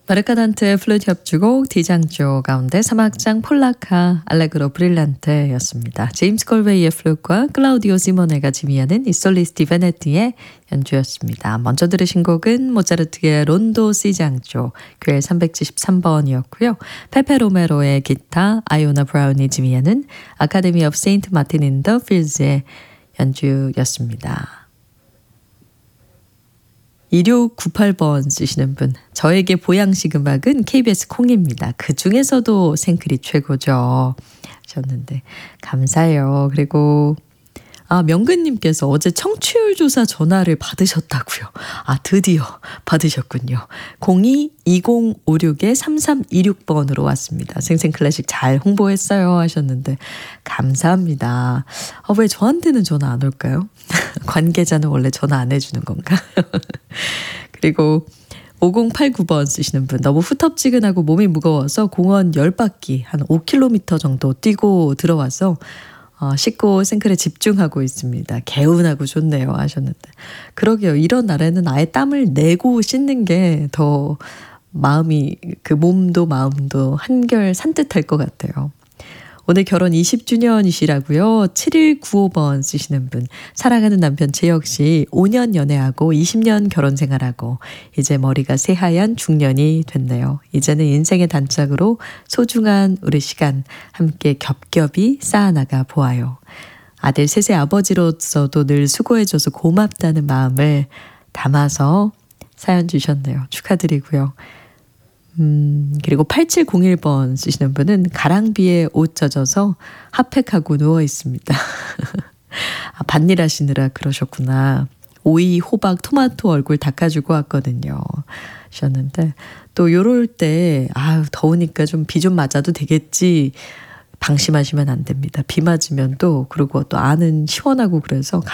바르카단트의 플루트 협주곡 디장조 가운데 3악장 폴라카 알레그로 브릴란테였습니다. 제임스 콜베이의 플루트과 클라우디오 시모네가 지휘하는 이 솔리스티 베네티의 연주였습니다. 먼저 들으신 곡은 모차르트의 론도 C장조 QL 373번이었고요. 페페 로메로의 기타, 아이오나 브라운이 지휘하는 아카데미 오브 세인트 마틴 인 더 필즈의 연주였습니다. 2698번 쓰시는 분, 저에게 보양식 음악은 KBS 콩입니다. 그 중에서도 생크리 최고죠 하셨는데 감사해요. 그리고 명근님께서 어제 청취율 조사 전화를 받으셨다고요. 드디어 받으셨군요. 02-2056-3326번으로 왔습니다. 생생클래식 잘 홍보했어요 하셨는데 감사합니다. 왜 저한테는 전화 안 올까요? 관계자는 원래 전화 안 해주는 건가? 그리고 5089번 쓰시는 분, 너무 후텁지근하고 몸이 무거워서 공원 10바퀴 한 5km 정도 뛰고 들어와서 씻고 생크에 집중하고 있습니다. 개운하고 좋네요 하셨는데 그러게요. 이런 날에는 아예 땀을 내고 씻는 게 더 마음이 몸도 마음도 한결 산뜻할 것 같아요. 오늘 결혼 20주년이시라고요. 7195번 쓰시는 분. 사랑하는 남편 재혁 씨 5년 연애하고 20년 결혼 생활하고 이제 머리가 새하얀 중년이 됐네요. 이제는 인생의 단짝으로 소중한 우리 시간 함께 겹겹이 쌓아나가 보아요. 아들 셋의 아버지로서도 늘 수고해줘서 고맙다는 마음을 담아서 사연 주셨네요. 축하드리고요. 그리고 8701번 쓰시는 분은 가랑비에 옷 젖어서 핫팩하고 누워 있습니다. 밭일 하시느라 그러셨구나. 오이, 호박, 토마토 얼굴 닦아주고 왔거든요 하셨는데 또 요럴 때 더우니까 좀 비 좀 맞아도 되겠지 방심하시면 안 됩니다. 비 맞으면 그리고 또 안은 시원하고 그래서